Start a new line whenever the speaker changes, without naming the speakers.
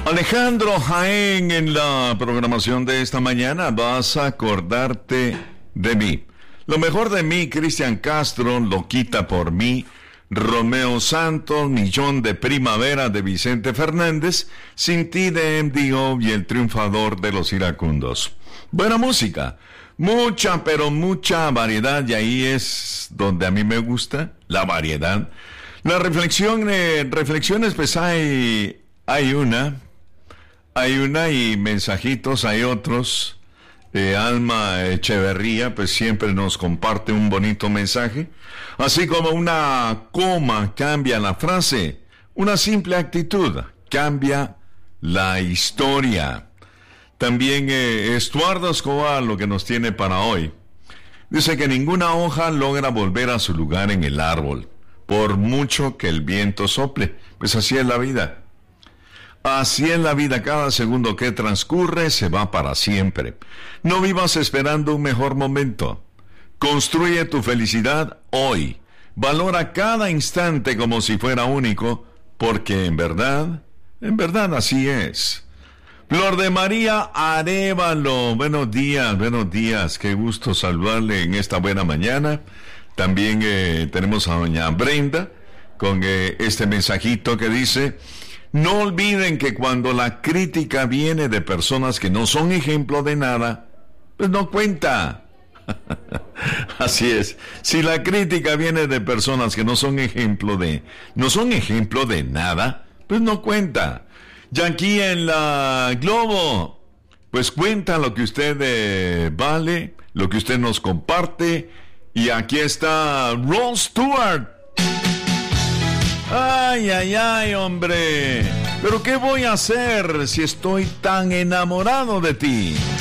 Alejandro Jaén en la programación de esta mañana. Vas a acordarte de mí. Lo mejor de mí, Cristian Castro, Lo quita por mí, Romeo Santos, Millón de Primavera de Vicente Fernández, Sin ti de MDO y El Triunfador de los Iracundos. Buena música, mucha pero mucha variedad, y ahí es donde a mí me gusta, la variedad. La reflexiones, pues hay una y mensajitos, hay otros. Alma Echeverría, pues siempre nos comparte un bonito mensaje. Así como una coma cambia la frase, una simple actitud cambia la historia. También Estuardo Escobar lo que nos tiene para hoy. Dice que ninguna hoja logra volver a su lugar en el árbol, por mucho que el viento sople. Pues así es la vida. Así es la vida, cada segundo que transcurre se va para siempre. No vivas esperando un mejor momento. Construye tu felicidad hoy. Valora cada instante como si fuera único, porque en verdad así es. Flor de María Arévalo, buenos días, qué gusto saludarle en esta buena mañana. También tenemos a doña Brenda con este mensajito que dice: no olviden que cuando la crítica viene de personas que no son ejemplo de nada, pues no cuenta. Así es. Si la crítica viene de personas que no son ejemplo de nada, pues no cuenta. Y aquí en la Globo, pues cuenta lo que usted vale, lo que usted nos comparte. Y aquí está Rod Stewart. Ay, hombre. ¿Pero qué voy a hacer si estoy tan enamorado de ti?